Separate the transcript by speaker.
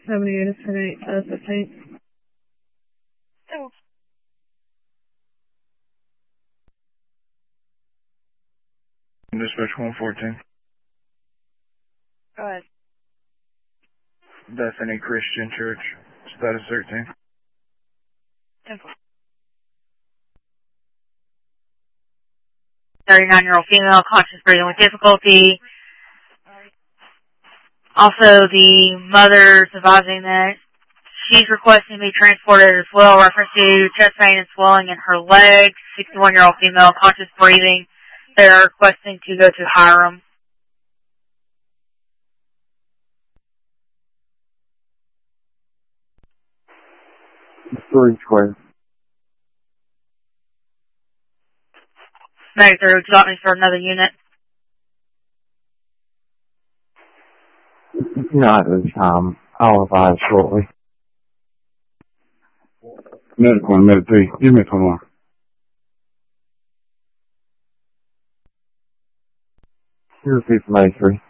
Speaker 1: 70 units, 15.
Speaker 2: Oh.
Speaker 3: Dispatch 114.
Speaker 2: Go ahead.
Speaker 3: Bethany Christian Church. Status 13.
Speaker 4: 39-year-old female, conscious breathing with difficulty. Also, the mother's advising that she's requesting to be transported as well, reference to chest pain and swelling in her legs. 61-year-old female, conscious breathing. They are requesting to go to Hiram.
Speaker 5: Three square.
Speaker 4: Make through. Would you like me for another unit?
Speaker 5: Not at this time. I'll advise shortly.
Speaker 6: Medical and Med 3. Give me 21.
Speaker 5: Here's people from A3.